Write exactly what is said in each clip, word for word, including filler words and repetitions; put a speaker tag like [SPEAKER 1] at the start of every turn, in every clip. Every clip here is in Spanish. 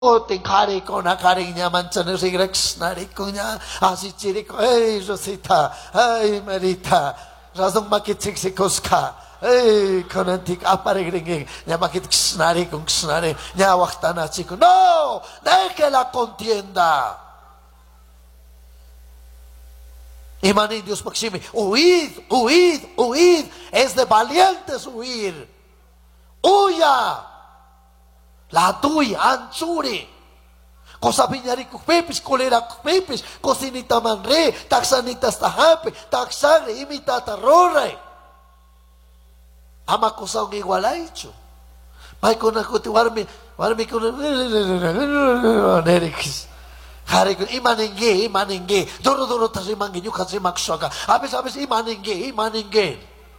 [SPEAKER 1] Ting hari ko na karing niya mancan regrets nari ko niya asiciri ko hey Rosita hey Marita razong makitsiksikos ka hey konantik aparegring niya makitsnari kung snari niya waktana chico no deje la contienda. Imanin Dios Maxime, huid, huid, huid, es de valientes huir, huya. La tuya, anchuri. Cosa piñari kukpepis, kolera kukpepis, cosinita manre, taxanita stahape, taxagre, imita tarrore. Ama cosa un igualaicho. May con a cuti warmi, warmi con nerix. Hari con imanenge, imanenge. Doro doro tasimange, yuka simaksoga. Abes abes imanenge, imanenge.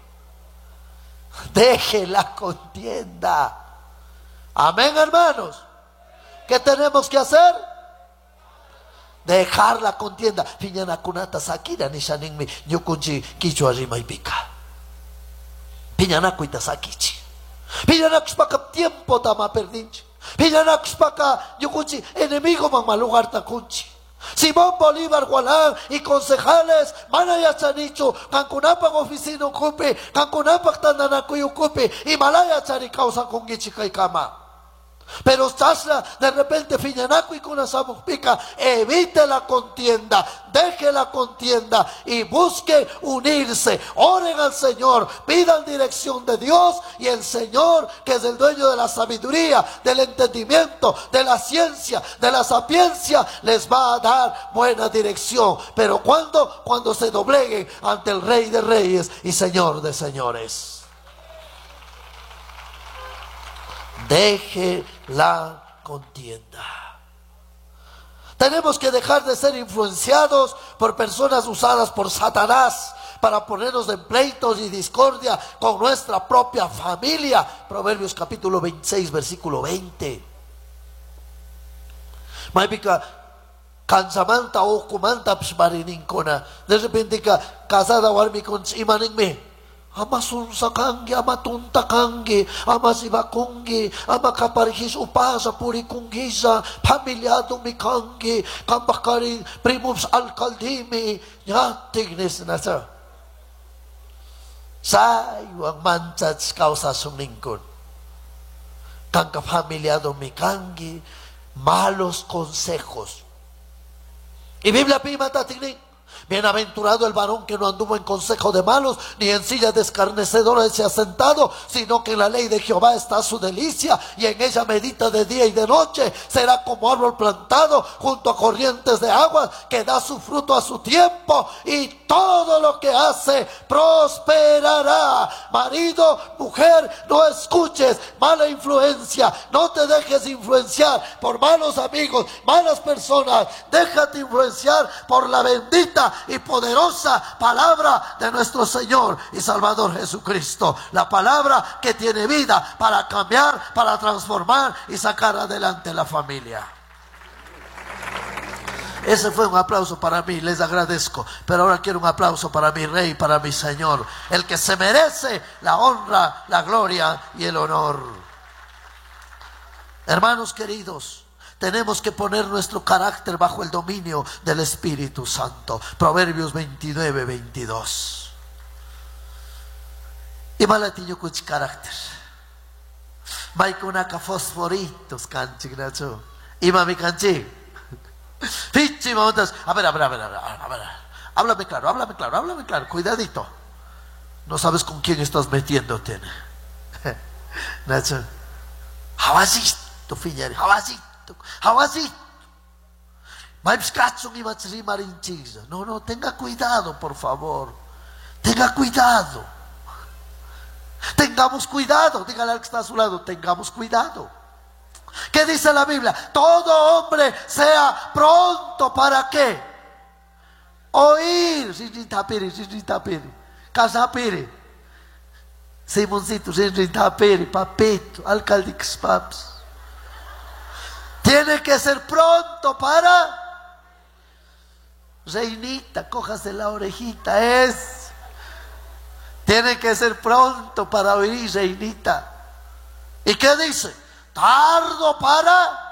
[SPEAKER 1] Deje la contienda. Amén, hermanos. ¿Qué tenemos que hacer? Dejar la contienda. Piñana kunata sakira ni shaningmi nyukunji kichu arima ibika. Piñana kuita sakichi. Piñana kuspaka tiempo tama perdinchi. Piñana kuspaka nyukunji enemigo mamalugar takunchi. Simón Bolívar Gualán y concejales Manaya Chanicho, Cancunapac oficina ocupe, Cancunapac Tandanacuy ocupe, Himalaya Chari causa con Gichica y Kama. Pero Chasla de repente Fiñanaco y Kunasamupica, evite la contienda, deje la contienda y busque unirse, oren al Señor, pidan dirección de Dios y el Señor, que es el dueño de la sabiduría, del entendimiento, de la ciencia, de la sapiencia, les va a dar buena dirección. Pero cuando, cuando se dobleguen ante el Rey de Reyes y Señor de Señores. Deje la contienda. Tenemos que dejar de ser influenciados por personas usadas por Satanás para ponernos en pleitos y discordia con nuestra propia familia. Proverbios capítulo veintiséis versículo veinte. Maipika kansamanta o kumanta psmarininkona. De repente ka casada warmi con imaningme. Ama sunsakangi, ama tuntakangi, ama sibakungi, ama kaparihis upasa puri kungisa, pamilyado mikangi, kambakari primums alkaldimi, nyatignis na sa. Sayo ang mansats kausa sumingkon. Kang kapamilyado mikangi, malos consejos. Y Biblia pima tatigning. Bienaventurado el varón que no anduvo en consejo de malos, ni en silla de escarnecedores se ha sentado, sino que en la ley de Jehová está su delicia, y en ella medita de día y de noche. Será como árbol plantado junto a corrientes de aguas, que da su fruto a su tiempo, y todo lo que hace prosperará. Marido, mujer, no escuches mala influencia, no te dejes influenciar por malos amigos, malas personas. Déjate influenciar por la bendita y poderosa palabra de nuestro Señor y Salvador Jesucristo. La palabra que tiene vida para cambiar, para transformar y sacar adelante la familia. Ese fue un aplauso para mí, les agradezco. Pero ahora quiero un aplauso para mi Rey, para mi Señor, el que se merece la honra, la gloria y el honor. Hermanos queridos, tenemos que poner nuestro carácter bajo el dominio del Espíritu Santo. Proverbios veintinueve, veintidós. Y malatiño kuch carácter. Maikunaka fosforitos canchig nacho. Y mami canchig. Pichi mamontas. A ver, a ver, a ver, a ver, a ver. Háblame claro, háblame claro, háblame claro. Cuidadito. No sabes con quién estás metiéndote. Nacho. Hawasito, fiñari, hawasito. Hawasito. No, no, tenga cuidado, por favor. Tenga cuidado. Tengamos cuidado. Dígale al que está a su lado, tengamos cuidado. ¿Qué dice la Biblia? Todo hombre sea pronto para qué? Oír. Sisitapiri, sisitapiri. Casapiri. Simoncito, sisitapiri, papito, alcaldix paps. Tiene que ser pronto para. Reinita, cójase la orejita, es. Tiene que ser pronto para oír, reinita. ¿Y qué dice? Tardo para